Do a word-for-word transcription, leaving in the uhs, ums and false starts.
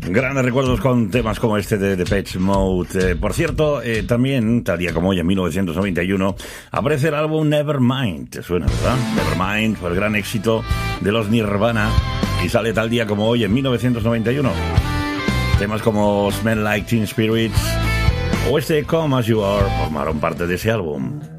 Grandes recuerdos con temas como este de Depeche Mode. Eh, por cierto, eh, también, tal día como hoy, en mil novecientos noventa y uno, aparece el álbum Nevermind. ¿Te suena, verdad? Nevermind fue el gran éxito de los Nirvana y sale tal día como hoy, en mil novecientos noventa y uno. Temas como Smell Like Teen Spirits o este Come As You Are formaron parte de ese álbum.